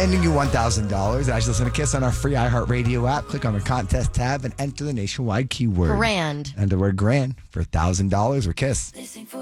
handing you $1,000 as you listen to Kiss on our free iHeartRadio app. Click on the contest tab and enter the nationwide keyword. Grand. And the word grand for $1,000 or Kiss.